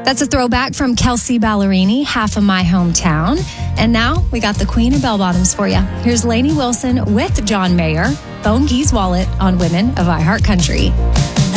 That's a throwback from Kelsey Ballerini, Half of My Hometown. And now we got the Queen of Bell Bottoms for you. Here's Lainey Wilson with John Mayer, Bone Geese Wallet on Women of iHeart Country.